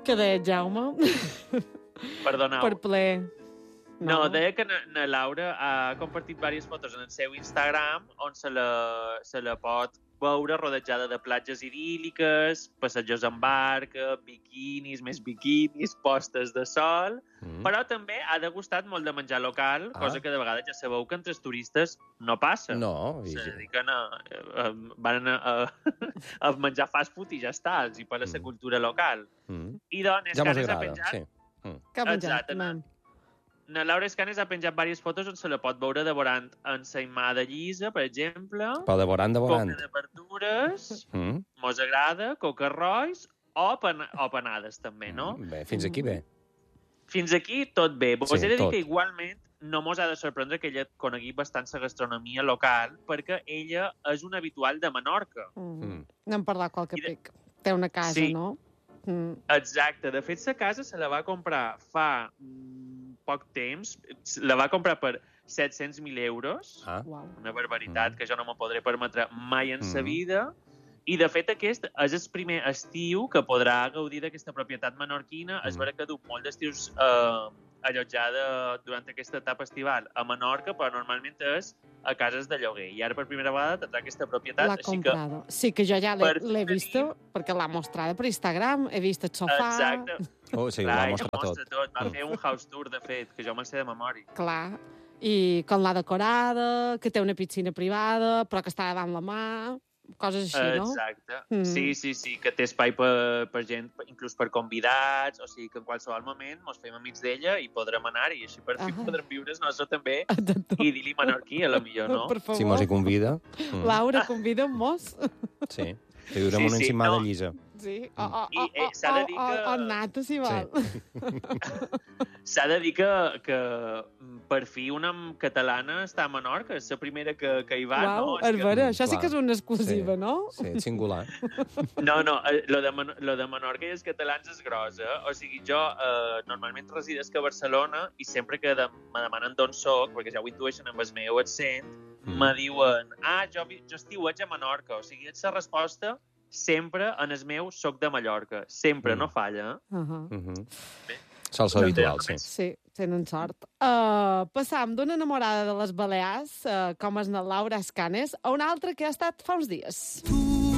Què deia, Jaume? Perdoneu. Per ple. No, deia que na Laura ha compartit diverses fotos en el seu Instagram on se la pot veure rodejada de platges idíl·liques, passejos en barca, biquinis, més biquinis, postes de sol, però també ha degustat molt de menjar local, cosa que de vegades ja sabeu que entre els turistes no passa. No. Se dediquen van a menjar fast food i ja està, els hi pela la cultura local. I doncs, ja mos Escanes ha agrada, penjat... sí. Que ha menjat, Na Laura Escanes ha penjat diverses fotos on se la pot veure devorant ensaïmada llisa, per exemple. Però devorant. Coca de verdures, mos agrada, coca-rois o panades, també, no? Bé, fins aquí bé. Fins aquí tot bé. Vos he de dir tot. que igualment no mos ha de sorprendre que ella conegui bastant la gastronomia local, perquè ella és una habitual de Menorca. N'hem parlat qualque pic. Té una casa, no? Exacte. De fet, la casa se la va comprar fa poc temps. La va comprar per 700.000 euros. Una barbaritat que jo no m'ho podré permetre mai en sa vida. I, de fet, aquest és el primer estiu que podrà gaudir d'aquesta propietat menorquina. És vera que du molt d'estius allotjada durant aquesta etapa estival a Menorca, però normalment és a cases de lloguer. I ara, per primera vegada, tindrà aquesta propietat. L'ha comprada. Sí, que jo ja l'he vista, perquè l'ha mostrada per Instagram, he vist el sofà... Exacte. Sí, ho va mostrar tot. Va fer un house tour, de fet, que jo me'l sé de memòria. Clar. I com l'ha decorada, que té una piscina privada, però que està davant la mà... Coses així, no? Exacte. Sí, que té espai per gent, inclús per convidats, o sigui que en qualsevol moment mos fem amics d'ella i podrem anar i així per fi podrem viure nosaltres també i dir-li menorquí, a la millor, no? Si mos hi convida. Laura, convida'm-mos. Sí, que viurem una encimada llisa. Sí, s'ha de dir que... O nata, si val. S'ha de dir que per fi una catalana està a Menorca, és la primera que hi va, no? És vera, això sí que és una exclusiva, no? Sí, singular. No, lo de Menorca i els catalans és grossa. O sigui, jo normalment residesc a Barcelona i sempre que me demanen d'on soc, perquè ja ho intueixen amb el meu accent, me diuen, jo estiueig a Menorca. O sigui, és la resposta sempre en el meu soc de Mallorca. Sempre, no falla. Bé. Sol ser habitual, sí. Sí, tenen sort. Passam d'una enamorada de les Balears, com és la Laura Escanes, a una altra que ha estat fa uns dies.